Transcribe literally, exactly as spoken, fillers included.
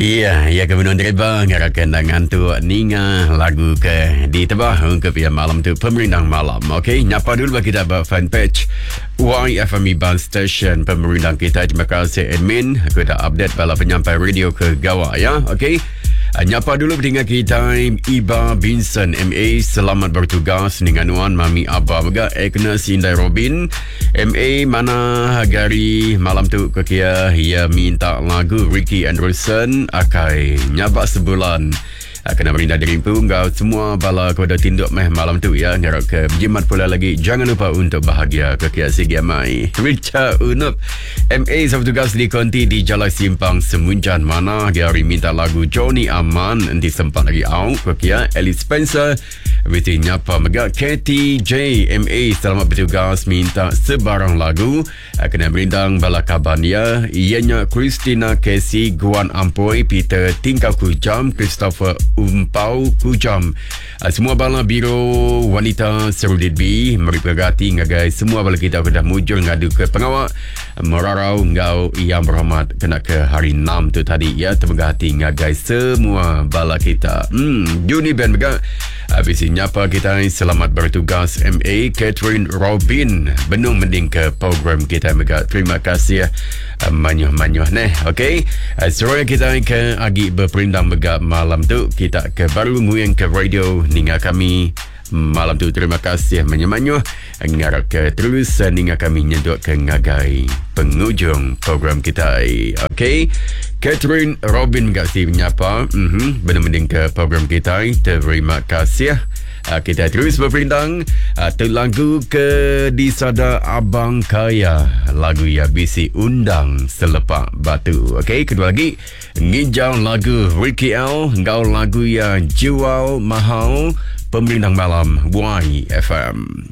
Iya, ya kemudian terima ngarakan dengan tu Ninga lagu ke di tebah ke via malam tu Pemerintah Malam. Okey, nyapa dulu bagi kita buat fanpage Y F M Band Station Pemerintah kita. Terima kasih admin. Aku dah update bala penyampai radio ke Gawak ya. Okey. Nyapa dulu dengan kita Iba Vincent M A, selamat bertugas dengan Wan Mami Abah Bega Agnes Indai Robin M A mana hari malam tu kekia ia minta lagu Ricky Anderson akai nyabak sebulan. Kena berindah diri pun kau semua bala kau dah tinduk meh malam tu ya. Ngarap ke jimat pula lagi. Jangan lupa untuk bahagia kekia sigi amai. Richard Unup M A sama tugas di konti di Jalan Simpang Semunjan mana hari minta lagu Johnny Aman nanti sempat lagi out kekia Alice Spencer Witi nyapa mega Katie J M A selamat bertugas minta sebarang lagu. Kena berindang bala kabania ianya Christina Casey Guan Ampoi Peter Tingkau Kujam Christopher Umpau Kujam. Semua bala biro wanita Serudit B mari perhati ngagai semua bala kita dah mujur ngadu ke pengawak merarau ngau yang berhormat kena ke hari enam tu tadi ya. Terima kasih ngagai semua bala kita. Hmm, Juni Ben Mega habis nyapa kita selamat bertugas M A Catherine Robin benung mending ke program kita Mega. Terima kasih manyuh-manyuh neh. Okey, seroy kita ke agi berperindang Mega malam tu kita ke baru nguyang ke radio ninga kami malam tu. Terima kasih menyemanyuh ngarap ke terus ninga kami nyedok ke ngagai penghujung program kita. Okey, Catherine Robin kasih menyapa mm-hmm, benar-benar ke program kita. Terima kasih. Uh, kita terus berperindang uh, terlagu ke di sada Abang Kaya lagu ya bisi undang selepak batu. Okey, kedua lagi ngijau lagu Ricky L, ngau lagu ya jual mahal Pemerintah Malam Y F M.